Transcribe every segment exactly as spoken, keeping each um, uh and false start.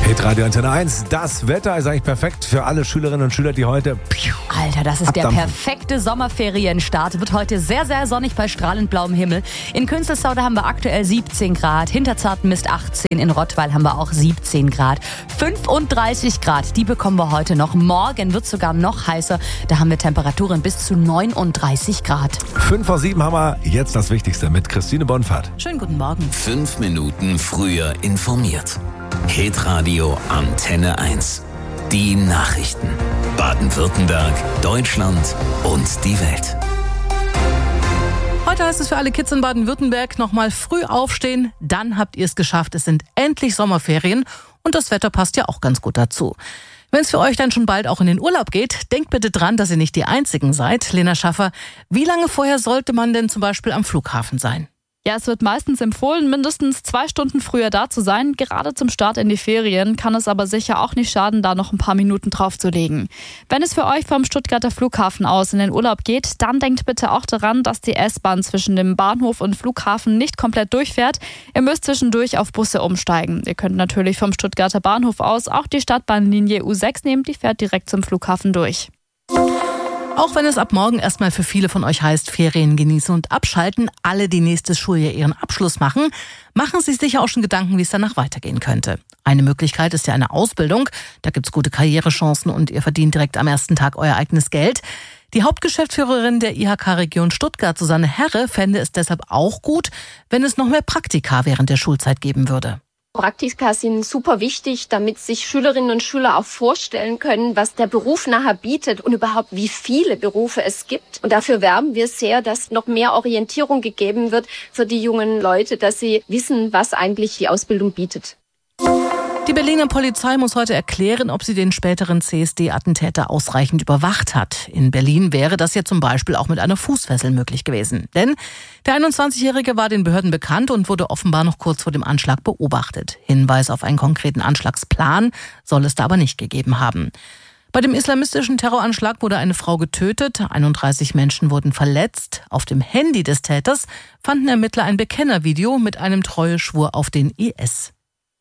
Hitradio Antenne eins. Das Wetter ist eigentlich perfekt für alle Schülerinnen und Schüler, die heute... Alter, das ist abdampfen. Der perfekte Sommerferienstart. Wird heute sehr, sehr sonnig bei strahlend blauem Himmel. In Künzelsau haben wir aktuell siebzehn Grad. Hinterzartenmist achtzehn. In Rottweil haben wir auch siebzehn Grad. fünfunddreißig Grad, die bekommen wir heute noch. Morgen wird es sogar noch heißer. Da haben wir Temperaturen bis zu neununddreißig Grad. Fünf vor sieben haben wir jetzt das Wichtigste mit Christine Bonfahrt. Schönen guten Morgen. Fünf Minuten früher informiert. Hitradio Antenne eins. Die Nachrichten. Baden-Württemberg, Deutschland und die Welt. Heute heißt es für alle Kids in Baden-Württemberg nochmal früh aufstehen. Dann habt ihr es geschafft. Es sind endlich Sommerferien und das Wetter passt ja auch ganz gut dazu. Wenn es für euch dann schon bald auch in den Urlaub geht, denkt bitte dran, dass ihr nicht die Einzigen seid. Lena Schaffer, wie lange vorher sollte man denn zum Beispiel am Flughafen sein? Ja, es wird meistens empfohlen, mindestens zwei Stunden früher da zu sein. Gerade zum Start in die Ferien kann es aber sicher auch nicht schaden, da noch ein paar Minuten draufzulegen. Wenn es für euch vom Stuttgarter Flughafen aus in den Urlaub geht, dann denkt bitte auch daran, dass die S-Bahn zwischen dem Bahnhof und Flughafen nicht komplett durchfährt. Ihr müsst zwischendurch auf Busse umsteigen. Ihr könnt natürlich vom Stuttgarter Bahnhof aus auch die Stadtbahnlinie U sechs nehmen, die fährt direkt zum Flughafen durch. Auch wenn es ab morgen erstmal für viele von euch heißt, Ferien genießen und abschalten, alle, die nächstes Schuljahr ihren Abschluss machen, machen sich sicher auch schon Gedanken, wie es danach weitergehen könnte. Eine Möglichkeit ist ja eine Ausbildung. Da gibt's gute Karrierechancen und ihr verdient direkt am ersten Tag euer eigenes Geld. Die Hauptgeschäftsführerin der I H K-Region Stuttgart, Susanne Herre, fände es deshalb auch gut, wenn es noch mehr Praktika während der Schulzeit geben würde. Praktika sind super wichtig, damit sich Schülerinnen und Schüler auch vorstellen können, was der Beruf nachher bietet und überhaupt wie viele Berufe es gibt. Und dafür werben wir sehr, dass noch mehr Orientierung gegeben wird für die jungen Leute, dass sie wissen, was eigentlich die Ausbildung bietet. Die Berliner Polizei muss heute erklären, ob sie den späteren C S D-Attentäter ausreichend überwacht hat. In Berlin wäre das ja zum Beispiel auch mit einer Fußfessel möglich gewesen. Denn der einundzwanzigjährige war den Behörden bekannt und wurde offenbar noch kurz vor dem Anschlag beobachtet. Hinweis auf einen konkreten Anschlagsplan soll es da aber nicht gegeben haben. Bei dem islamistischen Terroranschlag wurde eine Frau getötet, einunddreißig Menschen wurden verletzt. Auf dem Handy des Täters fanden Ermittler ein Bekennervideo mit einem Treueschwur auf den I S.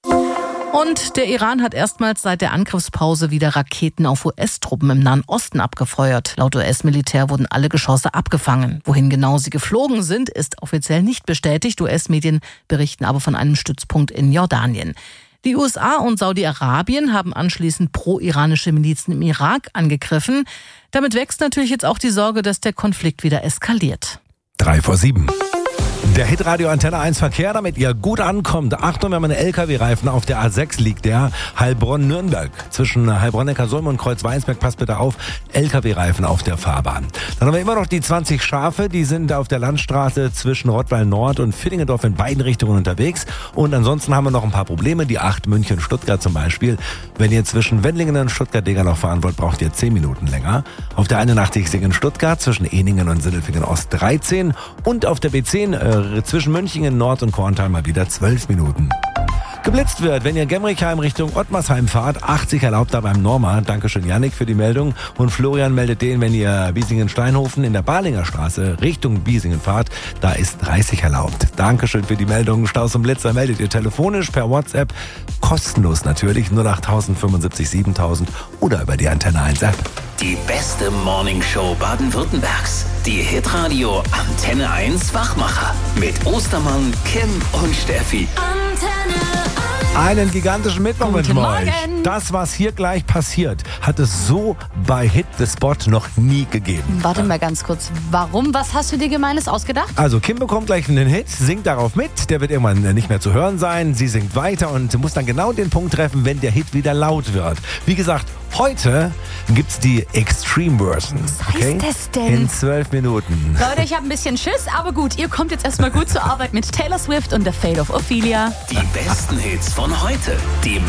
Und der Iran hat erstmals seit der Angriffspause wieder Raketen auf U S-Truppen im Nahen Osten abgefeuert. Laut U S-Militär wurden alle Geschosse abgefangen. Wohin genau sie geflogen sind, ist offiziell nicht bestätigt. U S-Medien berichten aber von einem Stützpunkt in Jordanien. Die U S A und Saudi-Arabien haben anschließend pro-iranische Milizen im Irak angegriffen. Damit wächst natürlich jetzt auch die Sorge, dass der Konflikt wieder eskaliert. Drei vor sieben. Der Hitradio Antenne eins Verkehr, damit ihr gut ankommt. Achtung, wenn man einen L K W-Reifen auf der A sechs liegt, der Heilbronn-Nürnberg. Zwischen Heilbronn-Neckarsulm und Kreuz-Weinsberg, passt bitte auf, L K W-Reifen auf der Fahrbahn. Dann haben wir immer noch die zwanzig Schafe, die sind auf der Landstraße zwischen Rottweil Nord und Villingendorf in beiden Richtungen unterwegs. Und ansonsten haben wir noch ein paar Probleme, die acht München-Stuttgart zum Beispiel. Wenn ihr zwischen Wendlingen und Stuttgart-Deger noch fahren wollt, braucht ihr zehn Minuten länger. Auf der einundachtzig Singen-Stuttgart zwischen Eningen und Sindelfingen-Ost dreizehn und auf der B zehn äh, zwischen Münchingen Nord und Korntal mal wieder zwölf Minuten. Geblitzt wird, wenn ihr Gemrichheim Richtung Ottmarsheim fahrt, achtzig erlaubt da beim Norma. Dankeschön Yannick für die Meldung. Und Florian meldet den, wenn ihr Biesingen-Steinhofen in der Balinger Straße Richtung Biesingen fahrt, da ist dreißig erlaubt. Dankeschön für die Meldung. Staus und Blitzer meldet ihr telefonisch per WhatsApp, kostenlos natürlich, null acht fünfundsiebzig siebentausend oder über die Antenne eins App. Die beste Morningshow Baden-Württembergs. Die Hitradio Antenne eins Wachmacher. Mit Ostermann, Kim und Steffi. Antenne Einen gigantischen Mittwoch Guten wünschen wir euch. Morgen. Das, was hier gleich passiert, hat es so bei Hit the Spot noch nie gegeben. Warte mal ganz kurz. Warum? Was hast du dir Gemeines ausgedacht? Also Kim bekommt gleich einen Hit, singt darauf mit, der wird irgendwann nicht mehr zu hören sein. Sie singt weiter und muss dann genau den Punkt treffen, wenn der Hit wieder laut wird. Wie gesagt, heute gibt's die Extreme Version. Was heißt das denn? In zwölf Minuten. Leute, ich habe ein bisschen Schiss, aber gut, ihr kommt jetzt erstmal gut zur Arbeit mit Taylor Swift und The Fate of Ophelia. Die besten Hits von heute. Die